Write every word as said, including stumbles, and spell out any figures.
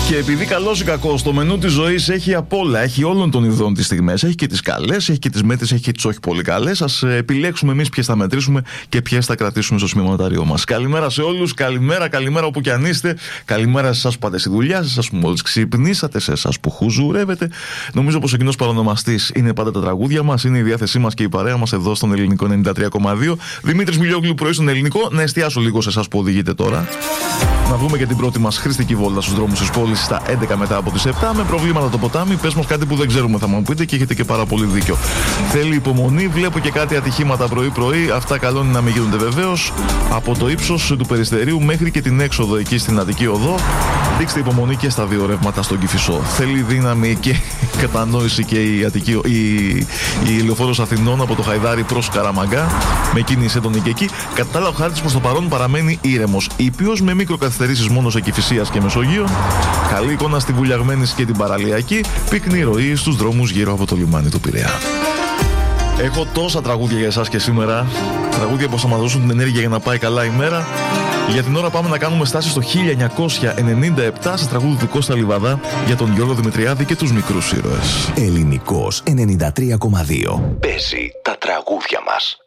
Και επειδή καλός ή κακός, το μενού της ζωής έχει απ' όλα, έχει όλων των ειδών τις στιγμές. Έχει και τις καλές, έχει και τις μέτρες, έχει και τις όχι πολύ καλές. Ας επιλέξουμε εμείς ποιες θα μετρήσουμε και ποιες θα κρατήσουμε στο σημειωματάριό μας. Καλημέρα σε όλους, καλημέρα, καλημέρα όπου κι αν είστε. Καλημέρα σε εσάς που πάτε στη δουλειά, σε εσάς που μόλις ξυπνήσατε, σε εσάς που χουζουρεύετε. Νομίζω πως ο κοινός παρονομαστής είναι πάντα τα τραγούδια μας, είναι η διάθεσή μας και η παρέα μας εδώ στον Ελληνικό ενενήντα τρία κόμμα δύο. Δημήτρης Μιλιόγλου, πρωί στον Ελληνικό. Να εστιάσω λίγο σε εσάς που οδηγείτε τώρα. Να βγούμε και την πρώτη μας χρηστική βόλτα στους δρόμους της πόλης στα έντεκα μετά από τις επτά. Με προβλήματα το ποτάμι. Πες μας κάτι που δεν ξέρουμε, θα μου πείτε, και έχετε και πάρα πολύ δίκιο. Θέλει υπομονή. Βλέπω και κάτι ατυχήματα πρωί-πρωί. Αυτά καλό είναι να μην γίνονται βεβαίως. Από το ύψος του Περιστερίου μέχρι και την έξοδο εκεί στην Αττική Οδό. Δείξτε υπομονή και στα δύο ρεύματα στον Κηφισό. Θέλει δύναμη και κατανόηση και η, Αττική, η, η Λεωφόρος Αθηνών από το Χαϊδάρι προς Καραμαγκά. Με κίνηση έντονη και εκεί. Κατά τα άλλα, ο χάρτης προς το παρόν παραμένει ήρεμος. Ήπιος με μικροκαθυστερήσεις μόνο σε Κηφισίας και Μεσογείο. Καλή εικόνα στη Βουλιαγμένης και την Παραλιακή. Πυκνή ροή στους δρόμους γύρω από το λιμάνι του Πειραιά. Έχω τόσα τραγούδια για εσάς και σήμερα. Τραγούδια που θα μας δώσουν την ενέργεια για να πάει καλά η μέρα. Για την ώρα πάμε να κάνουμε στάση στο χίλια εννιακόσια ενενήντα επτά σε τραγούδι του Κώστα Λιβαδά για τον Γιώργο Δημητριάδη και τους μικρούς ήρωες. Ελληνικός ενενήντα τρία κόμμα δύο. Παίζει τα τραγούδια μας.